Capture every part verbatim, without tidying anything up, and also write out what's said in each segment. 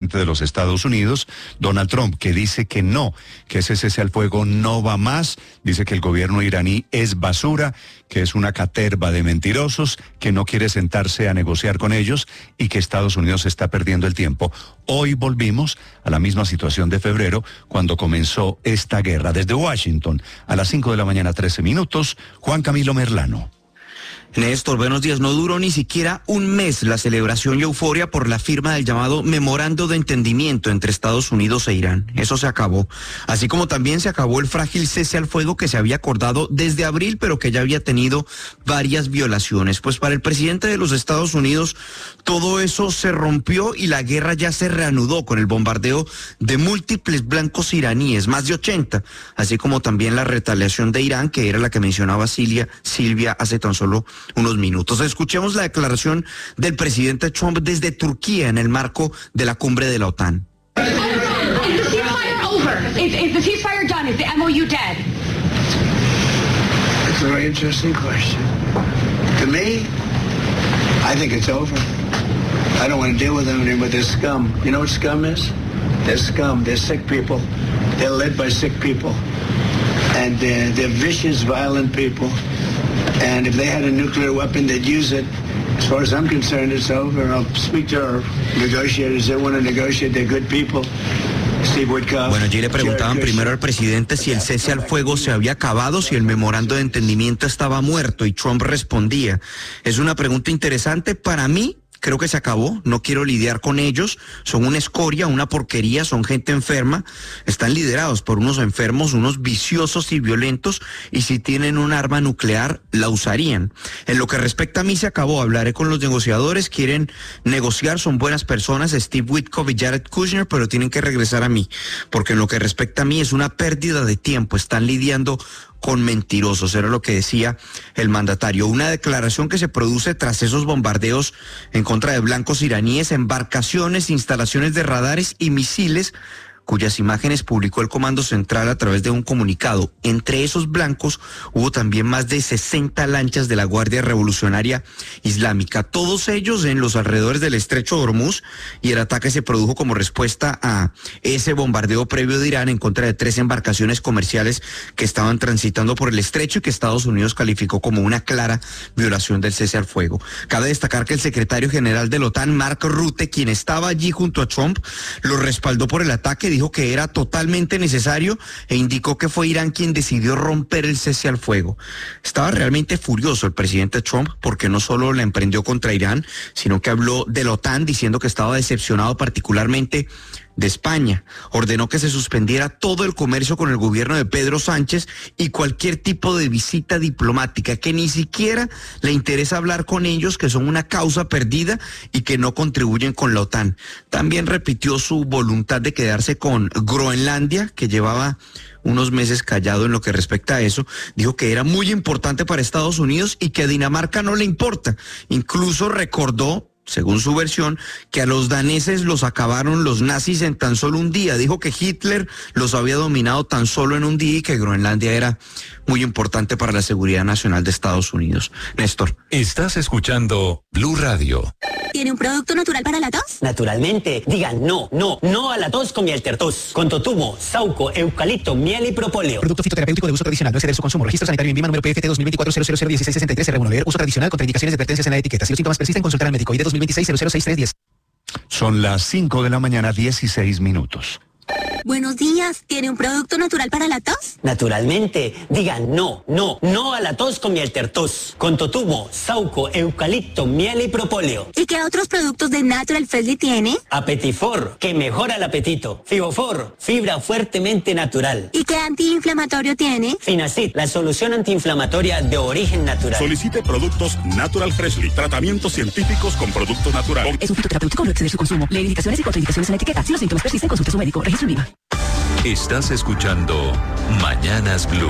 presidente de los Estados Unidos, Donald Trump, que dice que no, que ese cese al fuego no va más, dice que el gobierno iraní es basura, que es una caterva de mentirosos, que no quiere sentarse a negociar con ellos y que Estados Unidos está perdiendo el tiempo. Hoy volvimos a la misma situación de febrero, cuando comenzó esta guerra. Desde Washington, a las cinco de la mañana, trece minutos, Juan Camilo Merlano. Néstor, buenos días. No duró ni siquiera un mes la celebración y euforia por la firma del llamado Memorando de Entendimiento entre Estados Unidos e Irán. Eso se acabó. Así como también se acabó el frágil cese al fuego que se había acordado desde abril, pero que ya había tenido varias violaciones. Pues para el presidente de los Estados Unidos, todo eso se rompió y la guerra ya se reanudó con el bombardeo de múltiples blancos iraníes, más de ochenta, así como también la retaliación de Irán, que era la que mencionaba Silvia, Silvia hace tan solo unos minutos. Escuchemos la declaración del presidente Trump desde Turquía en el marco de la cumbre de la OTAN. Is the ceasefire over? Is, is the ceasefire done? Is the M O U dead? It's a very interesting question. To me, I think it's over. I don't want to deal with them anymore. They're scum. You know what scum is? They're scum. They're sick people. They're led by sick people. And they're, they're vicious, violent people. And if they had a nuclear weapon, they'd use it. As far as I'm concerned, it's over. I'll speak to our negotiators. They want to negotiate. They're good people. Steve Witkoff. Bueno, allí le preguntaban primero al presidente si el cese al fuego se había acabado, si el memorando de entendimiento estaba muerto, y Trump respondía. Es una pregunta interesante para mí. Creo que se acabó, no quiero lidiar con ellos, son una escoria, una porquería, son gente enferma, están liderados por unos enfermos, unos viciosos y violentos, y si tienen un arma nuclear, la usarían. En lo que respecta a mí se acabó, hablaré con los negociadores, quieren negociar, son buenas personas, Steve Witkoff y Jared Kushner, pero tienen que regresar a mí, porque en lo que respecta a mí es una pérdida de tiempo, están lidiando con mentirosos, era lo que decía el mandatario. Una declaración que se produce tras esos bombardeos en contra de blancos iraníes, embarcaciones, instalaciones de radares y misiles, cuyas imágenes publicó el Comando Central a través de un comunicado. Entre esos blancos hubo también más de sesenta lanchas de la Guardia Revolucionaria Islámica, todos ellos en los alrededores del Estrecho de Hormuz, y el ataque se produjo como respuesta a ese bombardeo previo de Irán en contra de tres embarcaciones comerciales que estaban transitando por el estrecho y que Estados Unidos calificó como una clara violación del cese al fuego. Cabe destacar que el secretario general de la OTAN, Mark Rutte, quien estaba allí junto a Trump, lo respaldó por el ataque, dijo que era totalmente necesario e indicó que fue Irán quien decidió romper el cese al fuego. Estaba realmente furioso el presidente Trump porque no solo la emprendió contra Irán, sino que habló de la OTAN diciendo que estaba decepcionado particularmente de España. Ordenó que se suspendiera todo el comercio con el gobierno de Pedro Sánchez y cualquier tipo de visita diplomática, que ni siquiera le interesa hablar con ellos, que son una causa perdida y que no contribuyen con la OTAN. También repitió su voluntad de quedarse con Groenlandia, que llevaba unos meses callado en lo que respecta a eso. Dijo que era muy importante para Estados Unidos y que a Dinamarca no le importa. Incluso recordó, según su versión, que a los daneses los acabaron los nazis en tan solo un día. Dijo que Hitler los había dominado tan solo en un día y que Groenlandia era muy importante para la seguridad nacional de Estados Unidos. Néstor. Estás escuchando Blue Radio. ¿Tiene un producto natural para la tos? Naturalmente. Digan no, no, no a la tos con Mieltertos. Con totumo, sauco, eucalipto, miel y propóleo. Producto fitoterapéutico de uso tradicional. No exceder su consumo. Registro sanitario INVIMA número P F T dos mil veinticuatro cero cero cero dieciséis sesenta y tres R uno. Leer uso tradicional. Contraindicaciones y advertencias en la etiqueta. Si los síntomas persisten, consultar al médico. I D dos mil veintiséis cero cero seis tres diez. Son las cinco de la mañana, dieciséis minutos. Buenos días. ¿Tiene un producto natural para la tos? Naturalmente. Digan no, no, no a la tos con Mieltertos. Con totumo, sauco, eucalipto, miel y propóleo. ¿Y qué otros productos de Natural Freshly tiene? Apetifor, que mejora el apetito. Fibofor, fibra fuertemente natural. ¿Y qué antiinflamatorio tiene? Finacid, la solución antiinflamatoria de origen natural. Solicite productos Natural Freshly, tratamientos científicos con productos naturales. Es un fitoterapéutico, no exceder su consumo. Lee indicaciones y contraindicaciones en la etiqueta. Si los síntomas persisten, consulte a su médico. Registro INVIMA. Estás escuchando Mañanas Blue.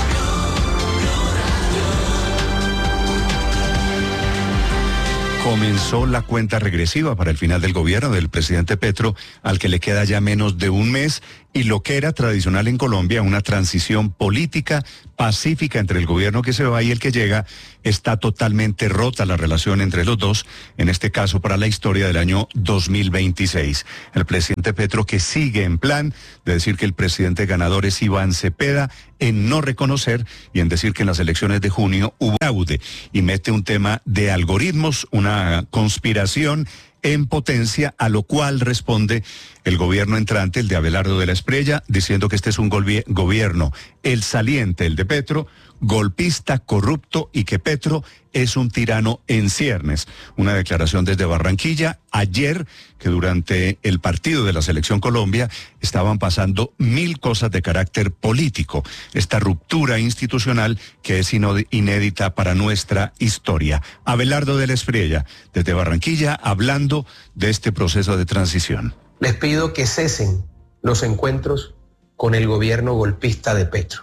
Comenzó la cuenta regresiva para el final del gobierno del presidente Petro, al que le queda ya menos de un mes, y lo que era tradicional en Colombia, una transición política pacífica entre el gobierno que se va y el que llega, está totalmente rota la relación entre los dos, en este caso para la historia del año dos mil veintiséis. El presidente Petro, que sigue en plan de decir que el presidente ganador es Iván Cepeda, en no reconocer y en decir que en las elecciones de junio hubo fraude, y mete un tema de algoritmos, una conspiración en potencia, a lo cual responde el gobierno entrante, el de Abelardo de la Espriella, diciendo que este es un gobierno, el saliente, el de Petro, golpista, corrupto, y que Petro es un tirano en ciernes. Una declaración desde Barranquilla ayer, que durante el partido de la Selección Colombia estaban pasando mil cosas de carácter político. Esta ruptura institucional que es inédita para nuestra historia. Abelardo de la Espriella, desde Barranquilla, hablando de este proceso de transición. Les pido que cesen los encuentros con el gobierno golpista de Petro.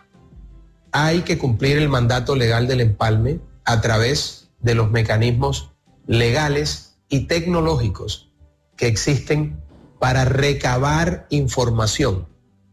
Hay que cumplir el mandato legal del empalme a través de los mecanismos legales y tecnológicos que existen para recabar información.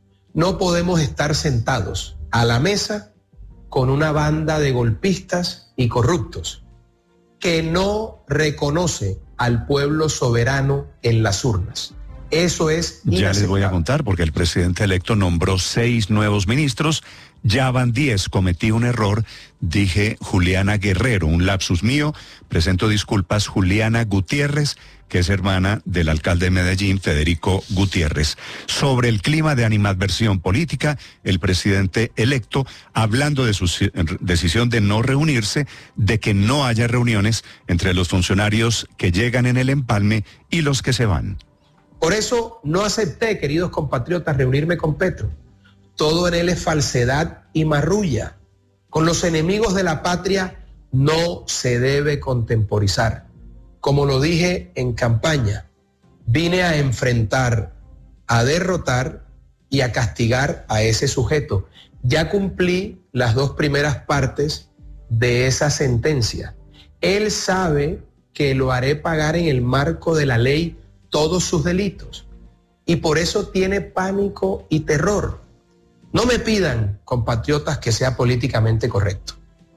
No podemos estar sentados a la mesa con una banda de golpistas y corruptos que no reconoce al pueblo soberano en las urnas. Eso es inaceptable. Ya les voy a contar, porque el presidente electo nombró seis nuevos ministros, ya van diez. Cometí un error, dije Juliana Guerrero, un lapsus mío. Presento disculpas, Juliana Gutiérrez, que es hermana del alcalde de Medellín, Federico Gutiérrez. Sobre el clima de animadversión política, el presidente electo, hablando de su decisión de no reunirse, de que no haya reuniones entre los funcionarios que llegan en el empalme y los que se van. Por eso no acepté, queridos compatriotas, reunirme con Petro. Todo en él es falsedad y marrulla. Con los enemigos de la patria no se debe contemporizar. Como lo dije en campaña, vine a enfrentar, a derrotar y a castigar a ese sujeto. Ya cumplí las dos primeras partes de esa sentencia. Él sabe que lo haré pagar en el marco de la ley todos sus delitos, y por eso tiene pánico y terror. No me pidan, compatriotas, que sea políticamente correcto.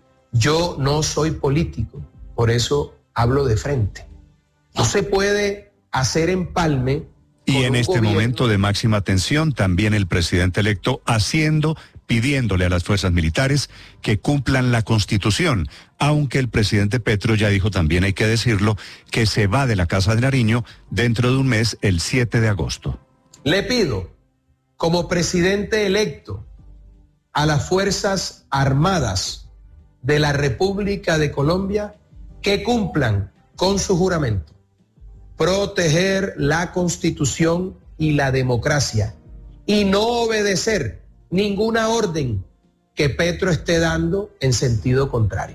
Yo no soy político, por eso hablo de frente. No se puede hacer empalme. Y en este gobierno. momento de máxima tensión, también el presidente electo haciendo, pidiéndole a las fuerzas militares que cumplan la Constitución, aunque el presidente Petro ya dijo, también hay que decirlo, que se va de la Casa de Nariño dentro de un mes, el siete de agosto. Le pido, como presidente electo, a las Fuerzas Armadas de la República de Colombia que cumplan con su juramento: proteger la Constitución y la democracia, y no obedecer ninguna orden que Petro esté dando en sentido contrario.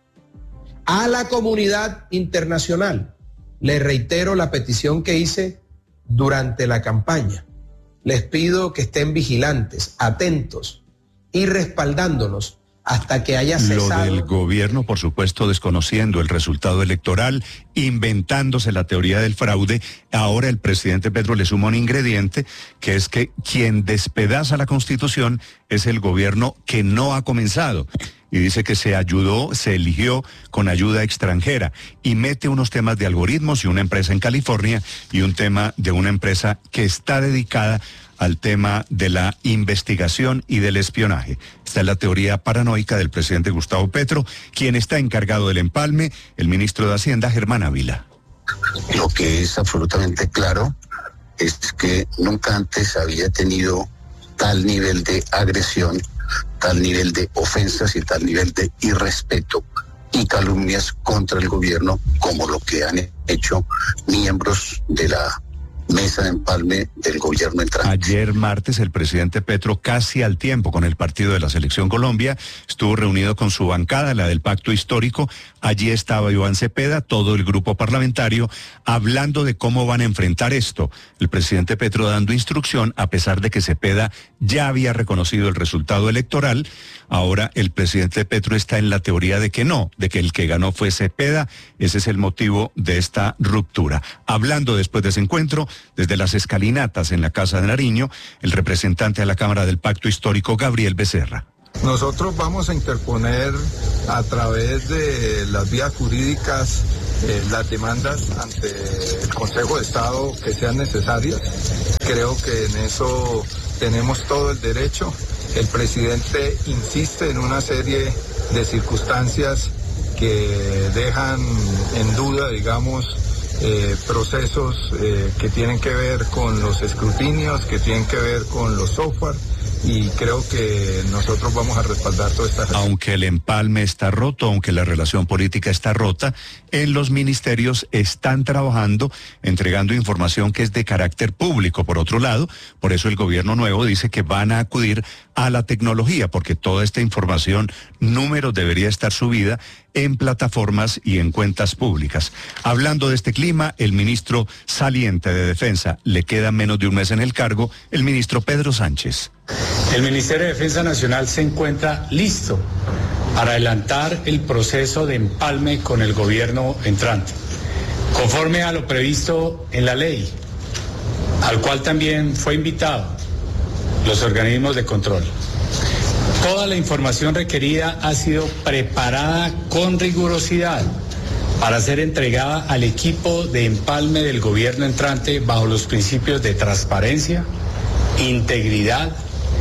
A la comunidad internacional le reitero la petición que hice durante la campaña. Les pido que estén vigilantes, atentos y respaldándonos hasta que haya cesado. Lo del gobierno, por supuesto, desconociendo el resultado electoral, inventándose la teoría del fraude. Ahora el presidente Petro le suma un ingrediente, que es que quien despedaza la Constitución es el gobierno que no ha comenzado. Y dice que se ayudó, se eligió con ayuda extranjera, y mete unos temas de algoritmos y una empresa en California y un tema de una empresa que está dedicada al tema de la investigación y del espionaje. Esta es la teoría paranoica del presidente Gustavo Petro, quien está encargado del empalme, el ministro de Hacienda, Germán Ávila. Lo que es absolutamente claro es que nunca antes había tenido tal nivel de agresión, tal nivel de ofensas y tal nivel de irrespeto y calumnias contra el gobierno como lo que han hecho miembros de la mesa de empalme del gobierno entrante. Ayer martes el presidente Petro, casi al tiempo con el partido de la Selección Colombia, estuvo reunido con su bancada, la del Pacto Histórico. Allí estaba Iván Cepeda, todo el grupo parlamentario, hablando de cómo van a enfrentar esto. El presidente Petro dando instrucción, a pesar de que Cepeda ya había reconocido el resultado electoral. Ahora el presidente Petro está en la teoría de que no, de que el que ganó fue Cepeda. Ese es el motivo de esta ruptura. Hablando después de ese encuentro desde las escalinatas en la Casa de Nariño, el representante de la Cámara del Pacto Histórico, Gabriel Becerra. Nosotros vamos a interponer a través de las vías jurídicas eh, las demandas ante el Consejo de Estado que sean necesarias. Creo que en eso tenemos todo el derecho. El presidente insiste en una serie de circunstancias que dejan en duda, digamos, eh, procesos eh, que tienen que ver con los escrutinios, que tienen que ver con los software. Y creo que nosotros vamos a respaldar toda esta gestión. Aunque el empalme está roto, aunque la relación política está rota, en los ministerios están trabajando, entregando información que es de carácter público. Por otro lado, por eso el gobierno nuevo dice que van a acudir a la tecnología, porque toda esta información, números, debería estar subida en plataformas y en cuentas públicas. Hablando de este clima, el ministro saliente de Defensa, le queda menos de un mes en el cargo, el ministro Pedro Sánchez. El Ministerio de Defensa Nacional se encuentra listo para adelantar el proceso de empalme con el gobierno entrante, conforme a lo previsto en la ley, al cual también fue invitado los organismos de control. Toda la información requerida ha sido preparada con rigurosidad para ser entregada al equipo de empalme del gobierno entrante bajo los principios de transparencia, integridad,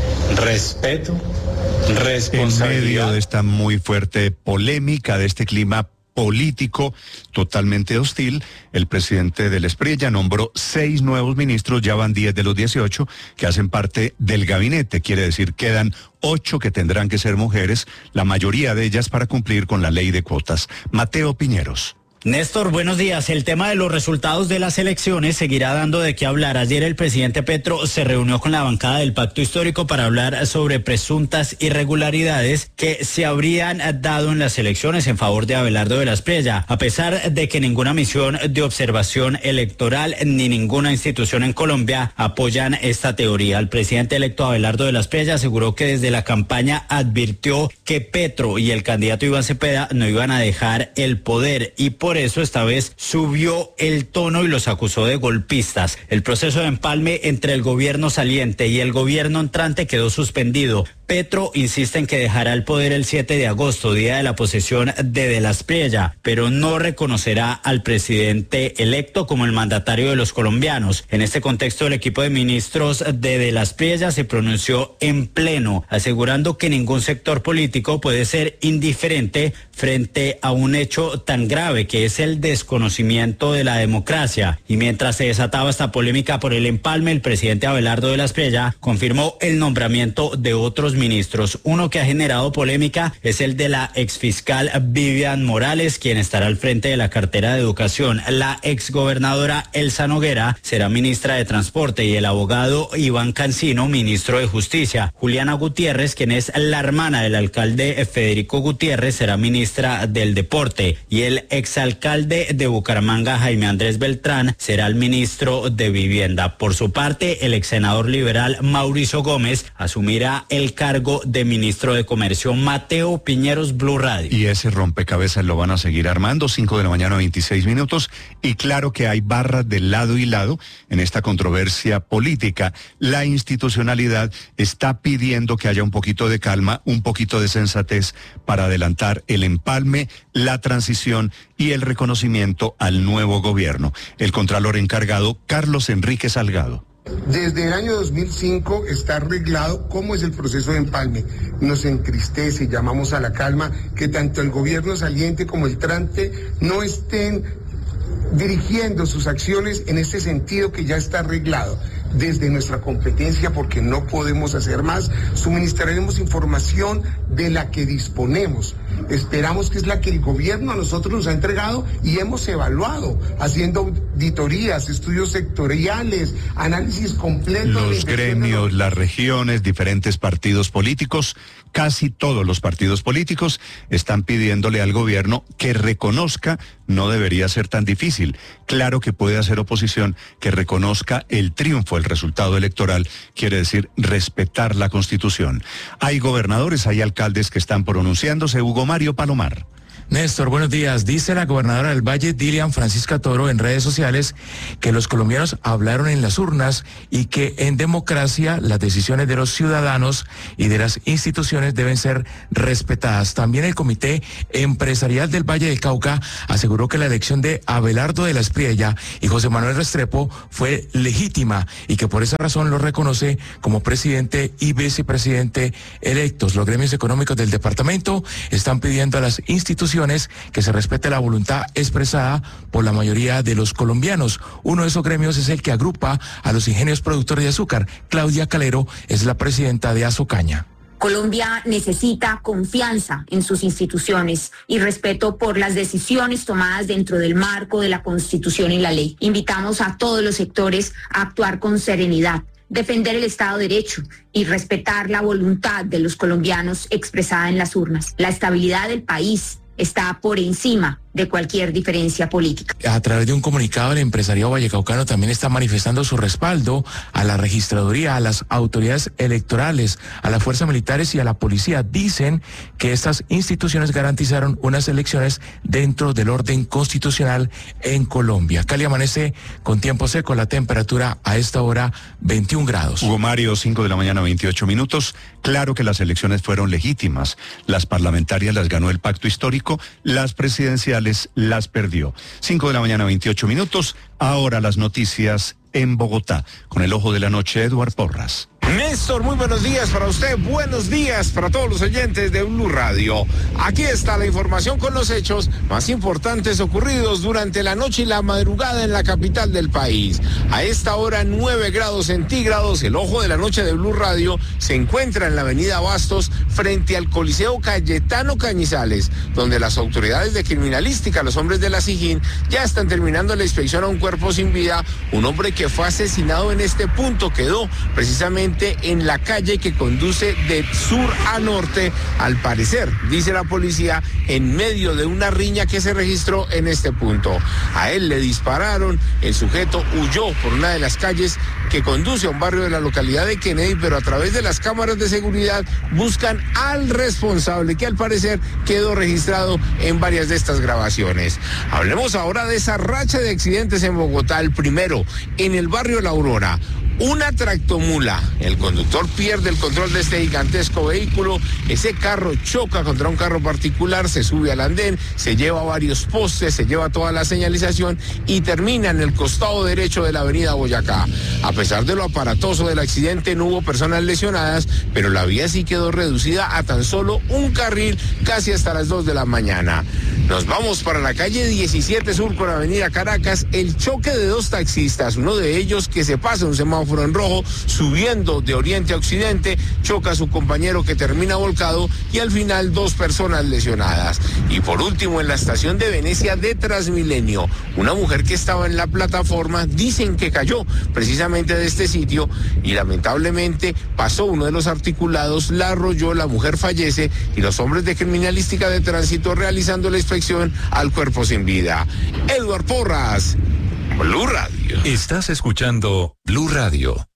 respeto, responsabilidad. En medio de esta muy fuerte polémica, de este clima político totalmente hostil, el presidente del Espriella nombró seis nuevos ministros, ya van diez de los dieciocho que hacen parte del gabinete, quiere decir quedan ocho que tendrán que ser mujeres, la mayoría de ellas para cumplir con la ley de cuotas. Mateo Piñeros. Néstor, buenos días. El tema de los resultados de las elecciones seguirá dando de qué hablar. Ayer el presidente Petro se reunió con la bancada del Pacto Histórico para hablar sobre presuntas irregularidades que se habrían dado en las elecciones en favor de Abelardo de la Espriella. A pesar de que ninguna misión de observación electoral ni ninguna institución en Colombia apoyan esta teoría, el presidente electo Abelardo de la Espriella aseguró que desde la campaña advirtió que Petro y el candidato Iván Cepeda no iban a dejar el poder y por Por eso esta vez subió el tono y los acusó de golpistas. El proceso de empalme entre el gobierno saliente y el gobierno entrante quedó suspendido. Petro insiste en que dejará el poder el siete de agosto, día de la posesión de De la Espriella, pero no reconocerá al presidente electo como el mandatario de los colombianos. En este contexto, el equipo de ministros de De la Espriella se pronunció en pleno, asegurando que ningún sector político puede ser indiferente frente a un hecho tan grave que es el desconocimiento de la democracia. Y mientras se desataba esta polémica por el empalme, el presidente Abelardo de la Espriella confirmó el nombramiento de otros ministros. Uno que ha generado polémica es el de la exfiscal Vivian Morales, quien estará al frente de la cartera de Educación. La exgobernadora Elsa Noguera será ministra de Transporte y el abogado Iván Cancino, ministro de Justicia. Juliana Gutiérrez, quien es la hermana del alcalde Federico Gutiérrez, será ministra del Deporte y el exalcalde de Bucaramanga, Jaime Andrés Beltrán, será el ministro de Vivienda. Por su parte, el exsenador liberal Mauricio Gómez asumirá el cargo de ministro de Comercio. Mateo Piñeros, Blue Radio. Y ese rompecabezas lo van a seguir armando, cinco de la mañana, veintiséis minutos, y claro que hay barras de lado y lado en esta controversia política. La institucionalidad está pidiendo que haya un poquito de calma, un poquito de sensatez para adelantar el empalme, la transición y el reconocimiento al nuevo gobierno. El contralor encargado, Carlos Enrique Salgado. Desde el año dos mil cinco está arreglado cómo es el proceso de empalme. Nos entristece, llamamos a la calma, que tanto el gobierno saliente como el entrante no estén dirigiendo sus acciones en este sentido que ya está arreglado. Desde nuestra competencia, porque no podemos hacer más, suministraremos información de la que disponemos. Esperamos que es la que el gobierno a nosotros nos ha entregado y hemos evaluado, haciendo auditorías, estudios sectoriales, análisis completo. Los gremios, las regiones, diferentes partidos políticos, casi todos los partidos políticos están pidiéndole al gobierno que reconozca, no debería ser tan difícil, claro que puede hacer oposición, que reconozca el triunfo, el resultado electoral, quiere decir respetar la Constitución. Hay gobernadores, hay alcaldes que están pronunciándose. Hugo Mario Palomar. Néstor, buenos días. Dice la gobernadora del Valle, Dilian Francisca Toro, en redes sociales que los colombianos hablaron en las urnas y que en democracia las decisiones de los ciudadanos y de las instituciones deben ser respetadas. También el Comité Empresarial del Valle del Cauca aseguró que la elección de Abelardo de la Espriella y José Manuel Restrepo fue legítima y que por esa razón lo reconoce como presidente y vicepresidente electos. Los gremios económicos del departamento están pidiendo a las instituciones que se respete la voluntad expresada por la mayoría de los colombianos. Uno de esos gremios es el que agrupa a los ingenios productores de azúcar. Claudia Calero es la presidenta de Azocaña. Colombia necesita confianza en sus instituciones y respeto por las decisiones tomadas dentro del marco de la Constitución y la ley. Invitamos a todos los sectores a actuar con serenidad, defender el Estado de Derecho y respetar la voluntad de los colombianos expresada en las urnas. La estabilidad del país está por encima de cualquier diferencia política. A través de un comunicado, el empresariado vallecaucano también está manifestando su respaldo a la registraduría, a las autoridades electorales, a las fuerzas militares y a la policía. Dicen que estas instituciones garantizaron unas elecciones dentro del orden constitucional en Colombia. Cali amanece con tiempo seco, la temperatura a esta hora veintiún grados. Hugo Mario, cinco de la mañana, veintiocho minutos. Claro que las elecciones fueron legítimas. Las parlamentarias las ganó el pacto histórico, las presidenciales las perdió. cinco de la mañana, veintiocho minutos. Ahora las noticias en Bogotá. Con el ojo de la noche, Eduard Porras. Néstor, muy buenos días para usted, buenos días para todos los oyentes de Blue Radio. Aquí está la información con los hechos más importantes ocurridos durante la noche y la madrugada en la capital del país. A esta hora, nueve grados centígrados, el ojo de la noche de Blue Radio se encuentra en la avenida Bastos frente al Coliseo Cayetano Cañizales, donde las autoridades de criminalística, los hombres de la SIJIN, ya están terminando la inspección a un cuerpo sin vida. Un hombre que fue asesinado en este punto quedó precisamente en la calle que conduce de sur a norte, al parecer, dice la policía, en medio de una riña que se registró en este punto. A él le dispararon, el sujeto huyó por una de las calles que conduce a un barrio de la localidad de Kennedy, pero a través de las cámaras de seguridad buscan al responsable, que al parecer quedó registrado en varias de estas grabaciones. Hablemos ahora de esa racha de accidentes en Bogotá. El primero, en el barrio La Aurora. Una tractomula, el conductor pierde el control de este gigantesco vehículo, ese carro choca contra un carro particular, se sube al andén, se lleva varios postes, se lleva toda la señalización y termina en el costado derecho de la avenida Boyacá. A pesar de lo aparatoso del accidente, no hubo personas lesionadas, pero la vía sí quedó reducida a tan solo un carril casi hasta las dos de la mañana. Nos vamos para la calle diecisiete Sur con avenida Caracas, el choque de dos taxistas, uno de ellos que se pasa un semáforo en rojo, subiendo de oriente a occidente, choca a su compañero que termina volcado y al final dos personas lesionadas. Y por último, en la estación de Venecia de Transmilenio, una mujer que estaba en la plataforma, dicen que cayó precisamente de este sitio y lamentablemente pasó uno de los articulados, la arrolló, la mujer fallece y los hombres de criminalística de tránsito realizando la inspección al cuerpo sin vida. Eduard Porras, Blue Radio. Estás escuchando Blue Radio.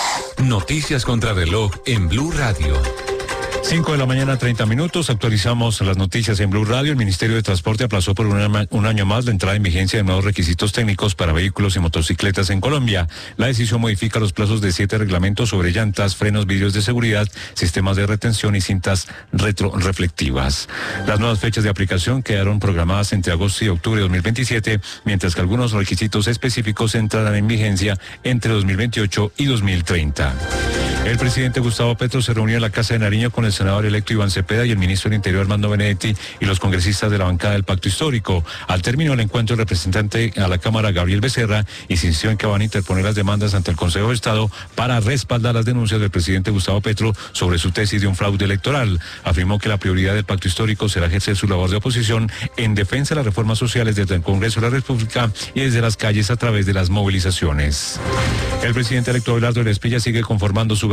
Noticias contra reloj en Blue Radio. cinco de la mañana, treinta minutos. Actualizamos las noticias en Blue Radio. El Ministerio de Transporte aplazó por un, un año más la entrada en vigencia de nuevos requisitos técnicos para vehículos y motocicletas en Colombia. La decisión modifica los plazos de siete reglamentos sobre llantas, frenos, vidrios de seguridad, sistemas de retención y cintas retroreflectivas. Las nuevas fechas de aplicación quedaron programadas entre agosto y octubre de dos mil veintisiete, mientras que algunos requisitos específicos entrarán en vigencia entre dos mil veintiocho y dos mil treinta. El presidente Gustavo Petro se reunió en la Casa de Nariño con el senador electo Iván Cepeda y el ministro del Interior Armando Benedetti y los congresistas de la bancada del Pacto Histórico. Al término del encuentro, el representante a la Cámara, Gabriel Becerra, insistió en que van a interponer las demandas ante el Consejo de Estado para respaldar las denuncias del presidente Gustavo Petro sobre su tesis de un fraude electoral. Afirmó que la prioridad del Pacto Histórico será ejercer su labor de oposición en defensa de las reformas sociales desde el Congreso de la República y desde las calles a través de las movilizaciones. El presidente electo Abelardo de la Espriella sigue conformando su gabinete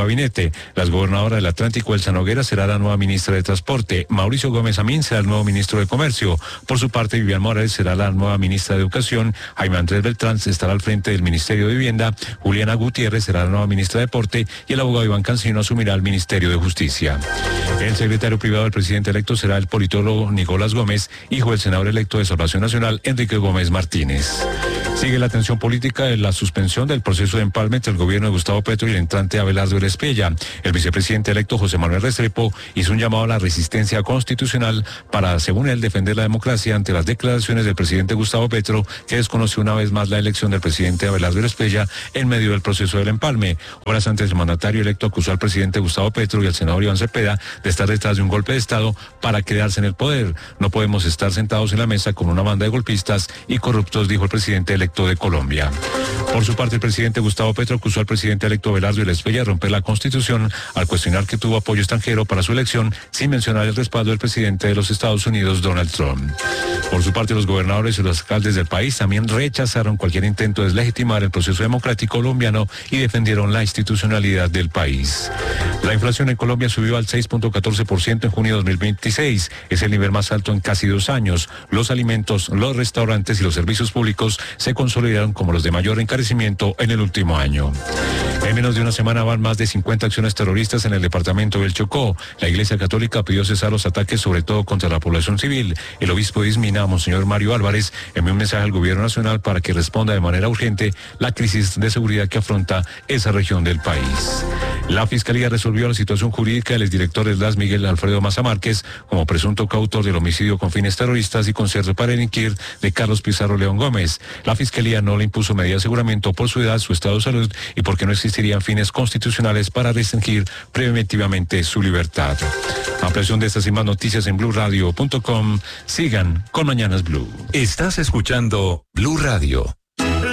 gabinete. Las gobernadoras del Atlántico, Elsa Noguera, será la nueva ministra de Transporte. Mauricio Gómez Amín será el nuevo ministro de Comercio. Por su parte, Vivian Morales será la nueva ministra de Educación. Jaime Andrés Beltrán estará al frente del Ministerio de Vivienda. Juliana Gutiérrez será la nueva ministra de Deporte y el abogado Iván Cancino asumirá el Ministerio de Justicia. El secretario privado del presidente electo será el politólogo Nicolás Gómez, hijo del senador electo de Salvación Nacional, Enrique Gómez Martínez. Sigue la tensión política de la suspensión del proceso de empalme entre el gobierno de Gustavo Petro y el entrante Abelardo Elespella. El vicepresidente electo José Manuel Restrepo hizo un llamado a la resistencia constitucional para, según él, defender la democracia ante las declaraciones del presidente Gustavo Petro, que desconoció una vez más la elección del presidente Abelardo Elespella en medio del proceso del empalme. Horas antes, el mandatario electo acusó al presidente Gustavo Petro y al senador Iván Cepeda de estar detrás de un golpe de Estado para quedarse en el poder. No podemos estar sentados en la mesa con una banda de golpistas y corruptos, dijo el presidente electo de Colombia. Por su parte, el presidente Gustavo Petro acusó al presidente electo Abelardo Elespella de romper la Constitución al cuestionar que tuvo apoyo extranjero para su elección, sin mencionar el respaldo del presidente de los Estados Unidos, Donald Trump. Por su parte, los gobernadores y los alcaldes del país también rechazaron cualquier intento de deslegitimar el proceso democrático colombiano y defendieron la institucionalidad del país. La inflación en Colombia subió al seis punto catorce por ciento en junio de dos mil veintiséis. Es el nivel más alto en casi dos años. Los alimentos, los restaurantes y los servicios públicos se consolidaron como los de mayor encarecimiento en el último año. En menos de una semana van más de cincuenta acciones terroristas en el departamento del Chocó. La Iglesia Católica pidió cesar los ataques, sobre todo contra la población civil. El obispo de Ismina, Monseñor Mario Álvarez, envió un mensaje al gobierno nacional para que responda de manera urgente la crisis de seguridad que afronta esa región del país. La Fiscalía resolvió la situación jurídica del exdirector del D A S, Miguel Alfredo Maza Márquez, como presunto coautor del homicidio con fines terroristas y concierto para delinquir de Carlos Pizarro León Gómez. La Fiscalía no le impuso medida de aseguramiento por su edad, su estado de salud y porque no existirían fines constitucionales para restringir preventivamente su libertad. Ampliación de estas y más noticias en blue radio punto com. Sigan con Mañanas Blue. Estás escuchando Blue Radio.